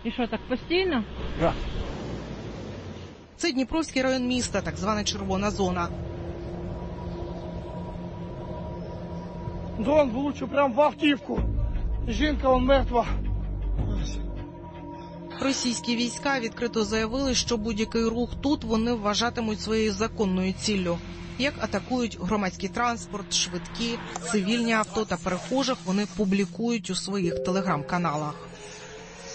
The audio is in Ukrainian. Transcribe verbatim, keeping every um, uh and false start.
І що, так постійно? Так. Це Дніпровський район міста, так звана червона зона. Дрон влучив прямо в автівку. Жінка, вон мертва. Російські війська відкрито заявили, що будь-який рух тут вони вважатимуть своєю законною ціллю. Як атакують громадський транспорт, швидкі, цивільні авто та перехожих, вони публікують у своїх телеграм-каналах.